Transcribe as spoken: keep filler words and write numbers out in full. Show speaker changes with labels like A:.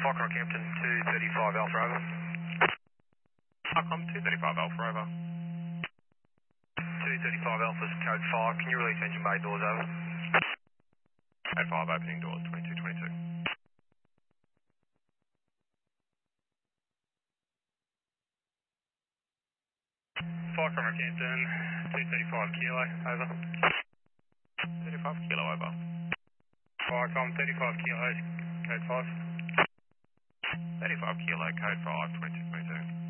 A: Fokker Campton two thirty-five Alpha over.
B: Foxcom two thirty-five Alpha over.
A: two thirty-five Alpha's code five, can you release engine bay doors over?
B: Code five opening doors, twenty-two twenty-two.
A: Fokker Campton two thirty-five Kilo over.
B: thirty-five Kilo over.
A: Fokker thirty-five Kilo, code five.
B: thirty-five Kilo, code five, twenty-two twenty-two.